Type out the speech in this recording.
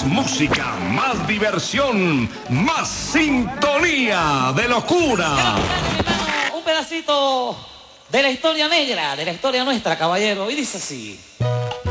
música, más diversión, más sintonía de locura. Un pedacito de la historia negra, de la historia nuestra, caballero. Y dice así.